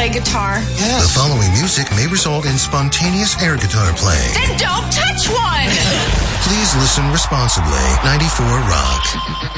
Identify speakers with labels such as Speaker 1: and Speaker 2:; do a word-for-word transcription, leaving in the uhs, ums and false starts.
Speaker 1: play guitar?
Speaker 2: Yes. The following music may result in spontaneous air guitar playing.
Speaker 1: Then don't touch one!
Speaker 2: Please listen responsibly. ninety-four Rock.